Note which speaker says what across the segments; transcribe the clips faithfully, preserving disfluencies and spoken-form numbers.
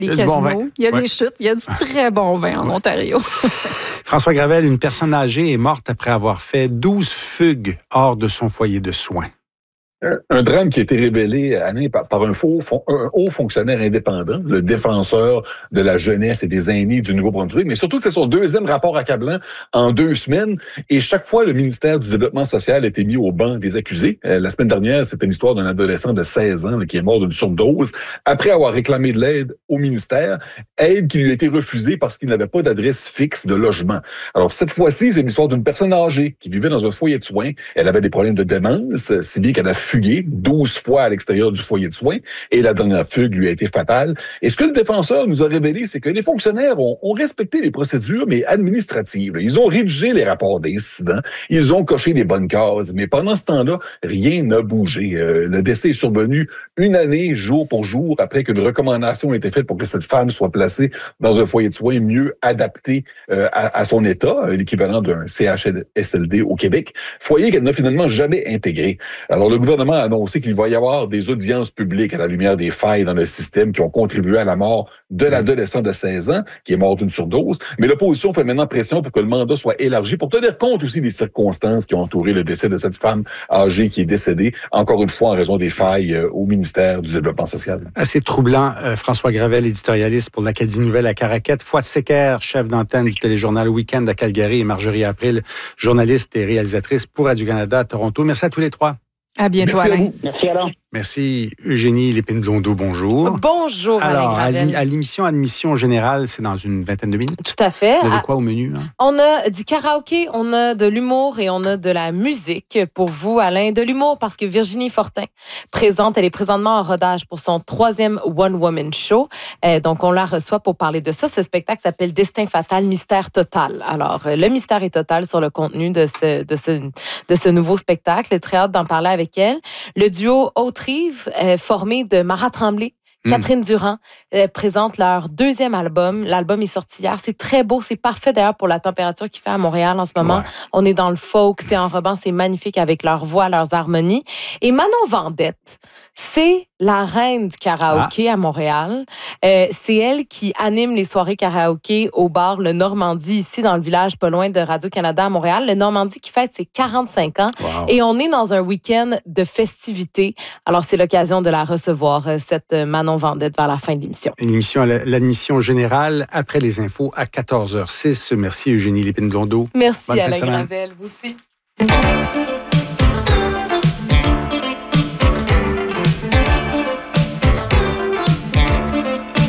Speaker 1: des
Speaker 2: il y a
Speaker 1: casinos,
Speaker 2: du bon vin.
Speaker 1: il y a
Speaker 2: ouais.
Speaker 1: des chutes, il y a du très bon vin en Ontario.
Speaker 2: François Gravel, une personne âgée est morte après avoir fait douze fugues hors de son foyer de soins.
Speaker 3: Un drame qui a été révélé Alain, par, par un, faux, un haut fonctionnaire indépendant, le défenseur de la jeunesse et des aînés du Nouveau-Brunswick, mais surtout que c'est son deuxième rapport accablant en deux semaines. Et chaque fois, le ministère du Développement social a été mis au banc des accusés. Euh, la semaine dernière, c'était l'histoire d'un adolescent de seize ans là, qui est mort d'une surdose après avoir réclamé de l'aide au ministère, aide qui lui a été refusée parce qu'il n'avait pas d'adresse fixe de logement. Alors cette fois-ci, c'est l'histoire d'une personne âgée qui vivait dans un foyer de soins. Elle avait des problèmes de démence, si bien qu'elle a fugué douze fois à l'extérieur du foyer de soins et la dernière fugue lui a été fatale. Et ce que le défenseur nous a révélé, c'est que les fonctionnaires ont, ont respecté les procédures, mais administratives. Ils ont rédigé les rapports d'incidents, ils ont coché les bonnes cases, mais pendant ce temps-là, rien n'a bougé. Euh, le décès est survenu une année, jour pour jour, après qu'une recommandation ait été faite pour que cette femme soit placée dans un foyer de soins mieux adapté euh, à, à son état, l'équivalent d'un C H S L D au Québec, foyer qu'elle n'a finalement jamais intégré. Alors le gouvernement a annoncé qu'il va y avoir des audiences publiques à la lumière des failles dans le système qui ont contribué à la mort de l'adolescent de seize ans, qui est mort d'une surdose. Mais l'opposition fait maintenant pression pour que le mandat soit élargi, pour tenir compte aussi des circonstances qui ont entouré le décès de cette femme âgée qui est décédée, encore une fois en raison des failles euh, au ministère du Développement social.
Speaker 2: Assez troublant. Euh, François Gravel, éditorialiste pour l'Acadie Nouvelle à Caraquette. Fouad Secker, chef d'antenne du téléjournal Week-end à Calgary, et Marjorie April, journaliste et réalisatrice pour Radio-Canada à Toronto. Merci à tous les trois.
Speaker 1: À bientôt,
Speaker 3: Merci
Speaker 1: Alain.
Speaker 3: à vous. Merci, Alain.
Speaker 2: Merci, Eugénie Lépine-Blondeau, bonjour.
Speaker 1: Bonjour,
Speaker 2: Alors,
Speaker 1: Alain Gravel.
Speaker 2: à l'émission Admission Générale, c'est dans une vingtaine de minutes.
Speaker 1: Tout à fait.
Speaker 2: Vous avez
Speaker 1: À...
Speaker 2: quoi au menu? Hein?
Speaker 1: On a du karaoké, on a de l'humour et on a de la musique pour vous, Alain. De l'humour parce que Virginie Fortin présente, elle est présentement en rodage pour son troisième One Woman Show. Euh, donc, on la reçoit pour parler de ça. Ce spectacle s'appelle Destin fatal, mystère total. Alors, euh, le mystère est total sur le contenu de ce, de ce, de ce nouveau spectacle. Très hâte d'en parler avec elle. Le duo Haute-Rive, euh, formé de Mara Tremblay, Catherine mmh. Durand, euh, présente leur deuxième album. L'album est sorti hier. C'est très beau. C'est parfait d'ailleurs pour la température qu'il fait à Montréal en ce moment. Ouais. On est dans le folk, c'est enrobant, c'est magnifique avec leur voix, leurs harmonies. Et Manon Vendette, c'est la reine du karaoké ah. à Montréal. Euh, c'est elle qui anime les soirées karaoké au bar Le Normandie, ici dans le village pas loin de Radio-Canada à Montréal. Le Normandie qui fête ses quarante-cinq ans. Wow. Et on est dans un week-end de festivités. Alors, c'est l'occasion de la recevoir, cette Manon Vendette, vers la fin de l'émission.
Speaker 2: Une émission à l'admission générale après les infos à quatorze heures six. Merci Eugénie Lépine-Blondeau.
Speaker 1: Merci Bonne Alain Gravel, vous aussi.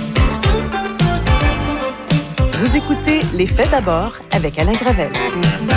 Speaker 4: Vous écoutez Les Faits d'abord avec Alain Gravel.